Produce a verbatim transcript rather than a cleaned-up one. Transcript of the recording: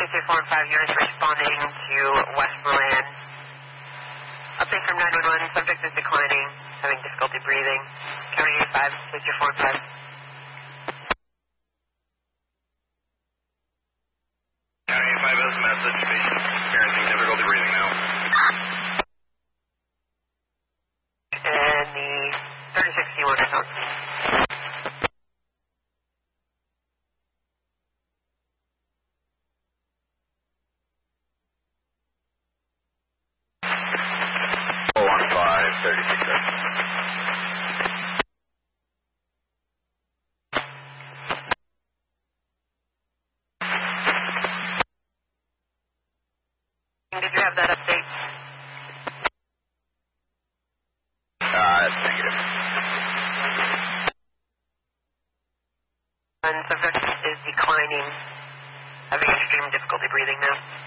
three three four and five units responding to Westmoreland. Update from nine one one, subject is declining, having difficulty breathing. County eighty-five, three three four and five. County eighty-five has a message, patient experiencing difficulty breathing now. And the thirty-six C one is on. thirty-six. Did you have that update? Uh, that's negative. And subject is declining, having extreme difficulty breathing now.